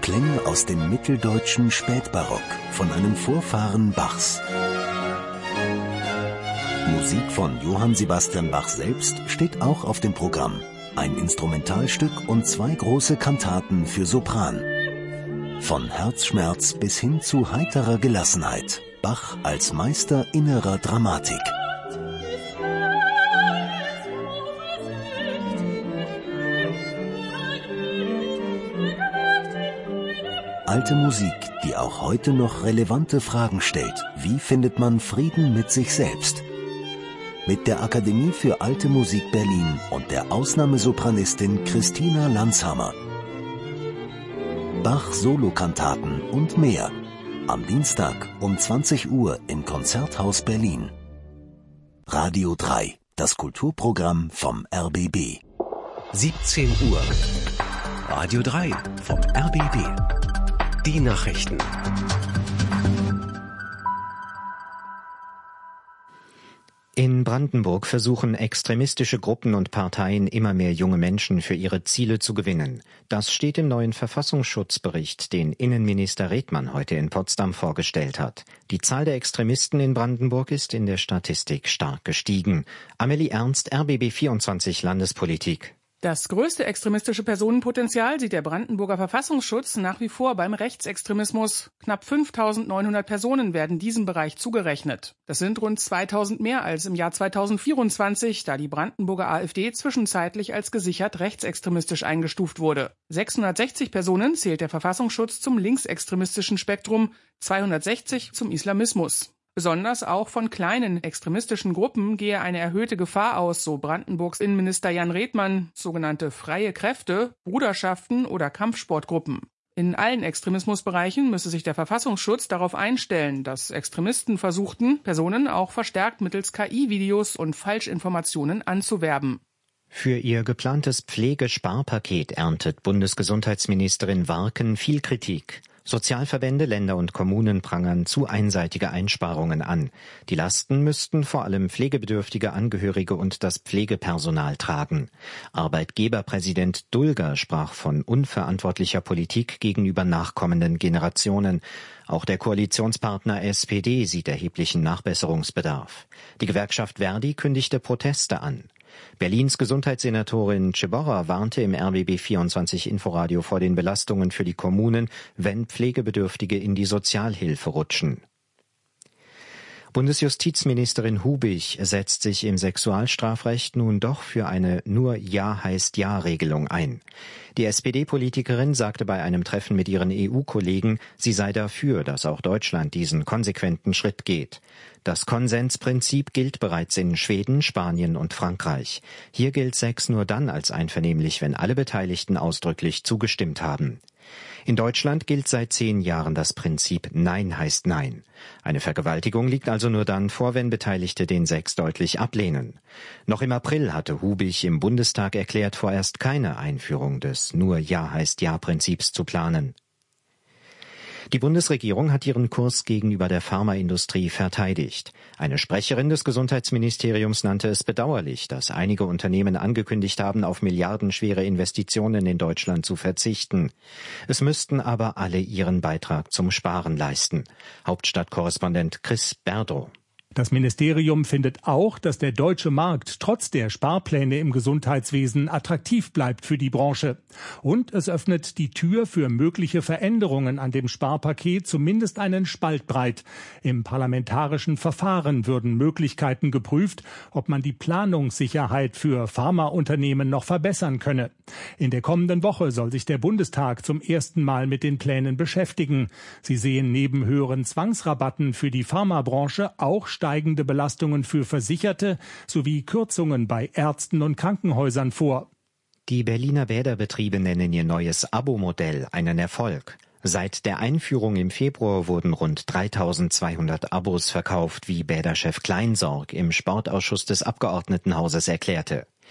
Klänge aus dem mitteldeutschen Spätbarock von einem Vorfahren Bachs. Musik von Johann Sebastian Bach selbst steht auch auf dem Programm. Ein Instrumentalstück und 2 große Kantaten für Sopran. Von Herzschmerz bis hin zu heiterer Gelassenheit. Bach als Meister innerer Dramatik. Alte Musik, die auch heute noch relevante Fragen stellt. Wie findet man Frieden mit sich selbst? Mit der Akademie für Alte Musik Berlin und der Ausnahmesopranistin Christina Landshammer. Bach Solokantaten und mehr. Am Dienstag um 20 Uhr im Konzerthaus Berlin. Radio 3, das Kulturprogramm vom RBB. 17 Uhr. Radio 3 vom RBB. Die Nachrichten. In Brandenburg versuchen extremistische Gruppen und Parteien immer mehr junge Menschen für ihre Ziele zu gewinnen. Das steht im neuen Verfassungsschutzbericht, den Innenminister Redmann heute in Potsdam vorgestellt hat. Die Zahl der Extremisten in Brandenburg ist in der Statistik stark gestiegen. Amelie Ernst, RBB 24 Landespolitik. Das größte extremistische Personenpotenzial sieht der Brandenburger Verfassungsschutz nach wie vor beim Rechtsextremismus. Knapp 5.900 Personen werden diesem Bereich zugerechnet. Das sind rund 2.000 mehr als im Jahr 2024, da die Brandenburger AfD zwischenzeitlich als gesichert rechtsextremistisch eingestuft wurde. 660 Personen zählt der Verfassungsschutz zum linksextremistischen Spektrum, 260 zum Islamismus. Besonders auch von kleinen extremistischen Gruppen gehe eine erhöhte Gefahr aus, so Brandenburgs Innenminister Jan Redmann, sogenannte freie Kräfte, Bruderschaften oder Kampfsportgruppen. In allen Extremismusbereichen müsse sich der Verfassungsschutz darauf einstellen, dass Extremisten versuchten, Personen auch verstärkt mittels KI-Videos und Falschinformationen anzuwerben. Für ihr geplantes Pflegesparpaket erntet Bundesgesundheitsministerin Warken viel Kritik. Sozialverbände, Länder und Kommunen prangern zu einseitige Einsparungen an. Die Lasten müssten vor allem pflegebedürftige Angehörige und das Pflegepersonal tragen. Arbeitgeberpräsident Dulger sprach von unverantwortlicher Politik gegenüber nachkommenden Generationen. Auch der Koalitionspartner SPD sieht erheblichen Nachbesserungsbedarf. Die Gewerkschaft Verdi kündigte Proteste an. Berlins Gesundheitssenatorin Ceborra warnte im RBB 24 Inforadio vor den Belastungen für die Kommunen, wenn Pflegebedürftige in die Sozialhilfe rutschen. Bundesjustizministerin Hubig setzt sich im Sexualstrafrecht nun doch für eine nur Ja heißt Ja-Regelung ein. Die SPD-Politikerin sagte bei einem Treffen mit ihren EU-Kollegen, sie sei dafür, dass auch Deutschland diesen konsequenten Schritt geht. Das Konsensprinzip gilt bereits in Schweden, Spanien und Frankreich. Hier gilt Sex nur dann als einvernehmlich, wenn alle Beteiligten ausdrücklich zugestimmt haben. In Deutschland gilt seit 10 Jahren das Prinzip Nein heißt Nein. Eine Vergewaltigung liegt also nur dann vor, wenn Beteiligte den Sex deutlich ablehnen. Noch im April hatte Hubig im Bundestag erklärt, vorerst keine Einführung des nur Ja heißt Ja-Prinzips zu planen. Die Bundesregierung hat ihren Kurs gegenüber der Pharmaindustrie verteidigt. Eine Sprecherin des Gesundheitsministeriums nannte es bedauerlich, dass einige Unternehmen angekündigt haben, auf milliardenschwere Investitionen in Deutschland zu verzichten. Es müssten aber alle ihren Beitrag zum Sparen leisten. Hauptstadtkorrespondent Chris Berdo. Das Ministerium findet auch, dass der deutsche Markt trotz der Sparpläne im Gesundheitswesen attraktiv bleibt für die Branche. Und es öffnet die Tür für mögliche Veränderungen an dem Sparpaket zumindest einen Spalt breit. Im parlamentarischen Verfahren würden Möglichkeiten geprüft, ob man die Planungssicherheit für Pharmaunternehmen noch verbessern könne. In der kommenden Woche soll sich der Bundestag zum ersten Mal mit den Plänen beschäftigen. Sie sehen neben höheren Zwangsrabatten für die Pharmabranche auch steigende Belastungen für Versicherte sowie Kürzungen bei Ärzten und Krankenhäusern vor. Die Berliner Bäderbetriebe nennen ihr neues Abo-Modell einen Erfolg. Seit der Einführung im Februar wurden rund 3.200 Abos verkauft, wie Bäderchef Kleinsorg im Sportausschuss des Abgeordnetenhauses erklärte.